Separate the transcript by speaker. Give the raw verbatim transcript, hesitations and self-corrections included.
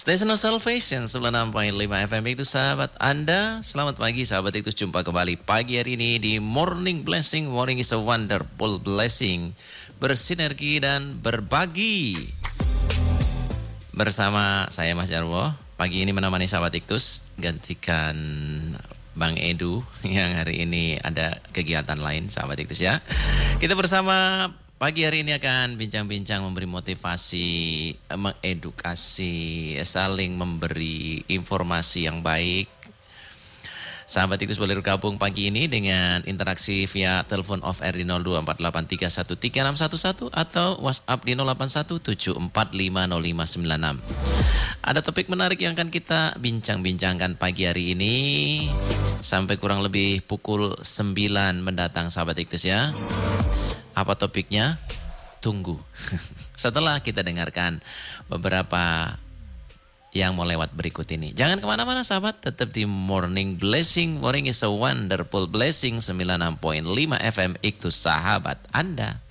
Speaker 1: Station of Salvation sembilan puluh enam koma lima F M itu sahabat Anda. Selamat pagi sahabat itu, jumpa kembali pagi hari ini di Morning Blessing. Morning is a wonderful blessing. Bersinergi dan berbagi. Bersama saya Mas Jarwo. Pagi ini menemani sahabat Iktus, gantikan Bang Edu yang hari ini ada kegiatan lain sahabat Iktus ya. Kita bersama pagi hari ini akan bincang-bincang, memberi motivasi, mengedukasi, saling memberi informasi yang baik. Sahabat Iktus boleh bergabung pagi ini dengan interaksi via telepon off air di nol dua empat delapan tiga satu tiga enam satu satu atau WhatsApp di nol delapan satu tujuh empat lima nol lima sembilan enam. Ada topik menarik yang akan kita bincang-bincangkan pagi hari ini sampai kurang lebih pukul sembilan mendatang sahabat Iktus ya. Apa topiknya? Tunggu. Setelah kita dengarkan beberapa yang mau lewat berikut ini. Jangan kemana-mana sahabat, tetap di Morning Blessing. Morning is a wonderful blessing. sembilan puluh enam koma lima F M Iktus sahabat Anda.